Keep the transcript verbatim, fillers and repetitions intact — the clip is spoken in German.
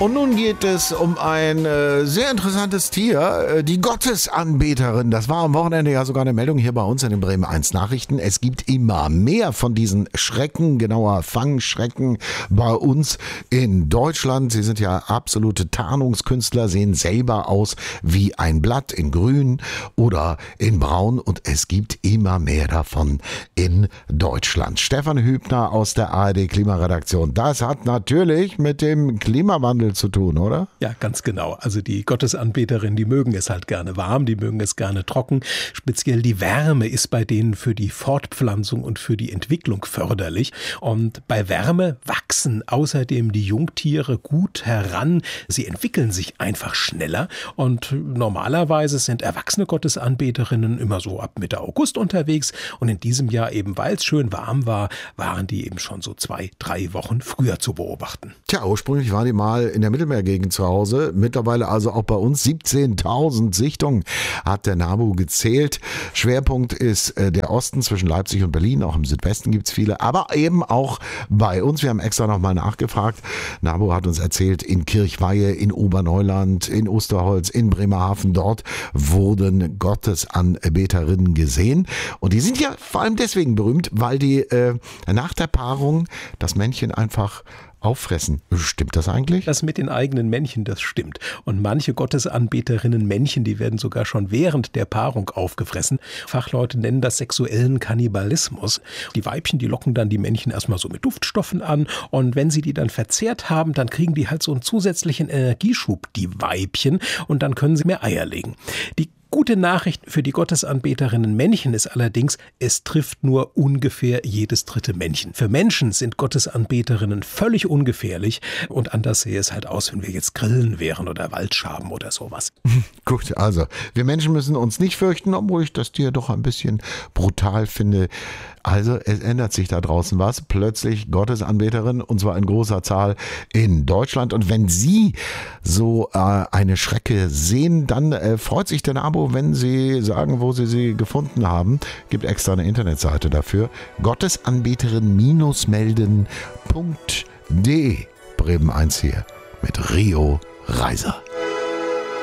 Und nun geht es um ein äh, sehr interessantes Tier, äh, die Gottesanbeterin. Das war am Wochenende ja sogar eine Meldung hier bei uns in den Bremen eins Nachrichten. Es gibt immer mehr von diesen Schrecken, genauer Fangschrecken bei uns in Deutschland. Sie sind ja absolute Tarnungskünstler, sehen selber aus wie ein Blatt in grün oder in braun. Und es gibt immer mehr davon in Deutschland. Stefan Hübner aus der A R D Klimaredaktion. Das hat natürlich mit dem Klimawandel zu tun, oder? Ja, ganz genau. Also die Gottesanbeterinnen, die mögen es halt gerne warm, die mögen es gerne trocken. Speziell die Wärme ist bei denen für die Fortpflanzung und für die Entwicklung förderlich. Und bei Wärme wachsen außerdem die Jungtiere gut heran. Sie entwickeln sich einfach schneller. Und normalerweise sind erwachsene Gottesanbeterinnen immer so ab Mitte August unterwegs. Und in diesem Jahr eben, weil es schön warm war, waren die eben schon so zwei, drei Wochen früher zu beobachten. Tja, ursprünglich waren die mal in der Mittelmeergegend zu Hause. Mittlerweile also auch bei uns siebzehntausend Sichtungen hat der NABU gezählt. Schwerpunkt ist äh, der Osten zwischen Leipzig und Berlin. Auch im Südwesten gibt es viele, aber eben auch bei uns. Wir haben extra nochmal nachgefragt. NABU hat uns erzählt, in Kirchweihe, in Oberneuland, in Osterholz, in Bremerhaven, dort wurden Gottesanbeterinnen gesehen. Und die sind ja vor allem deswegen berühmt, weil die äh, nach der Paarung das Männchen einfach auffressen. Stimmt das eigentlich? Das mit den eigenen Männchen, das stimmt. Und manche Gottesanbeterinnen Männchen, die werden sogar schon während der Paarung aufgefressen. Fachleute nennen das sexuellen Kannibalismus. Die Weibchen, die locken dann die Männchen erstmal so mit Duftstoffen an. Und wenn sie die dann verzehrt haben, dann kriegen die halt so einen zusätzlichen Energieschub, die Weibchen. Und dann können sie mehr Eier legen. Die gute Nachricht für die Gottesanbeterinnen Männchen ist allerdings, es trifft nur ungefähr jedes dritte Männchen. Für Menschen sind Gottesanbeterinnen völlig ungefährlich und anders sähe es halt aus, wenn wir jetzt Grillen wären oder Waldschaben oder sowas. Gut, also wir Menschen müssen uns nicht fürchten, obwohl ich das Tier doch ein bisschen brutal finde. Also es ändert sich da draußen was. Plötzlich Gottesanbeterin, und zwar in großer Zahl in Deutschland. Und wenn Sie so äh, eine Schrecke sehen, dann äh, freut sich der NABU, wenn Sie sagen, wo Sie sie gefunden haben. Gibt extra eine Internetseite dafür. Gottesanbeterin-melden punkt de. Bremen eins hier mit Rio Reiser.